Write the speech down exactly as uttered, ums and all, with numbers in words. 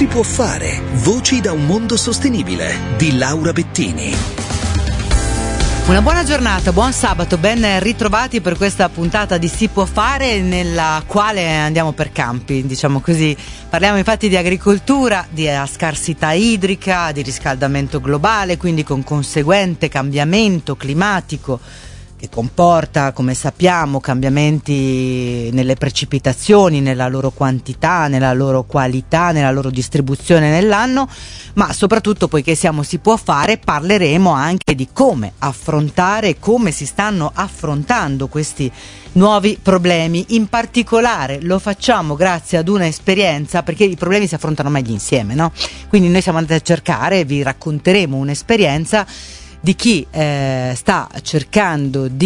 Si può fare. Voci da un mondo sostenibile di Laura Bettini. Una buona giornata, buon sabato, ben ritrovati per questa puntata di Si può fare, nella quale andiamo per campi, diciamo così. Parliamo infatti di agricoltura, di scarsità idrica, di riscaldamento globale, quindi con conseguente cambiamento climatico che comporta, come sappiamo, cambiamenti nelle precipitazioni, nella loro quantità, nella loro qualità, nella loro distribuzione nell'anno, ma soprattutto, poiché siamo Si può fare, parleremo anche di come affrontare, come si stanno affrontando questi nuovi problemi. In particolare lo facciamo grazie ad una esperienza, perché i problemi si affrontano meglio insieme, no? Quindi noi siamo andati a cercare, vi racconteremo un'esperienza di chi eh, sta cercando di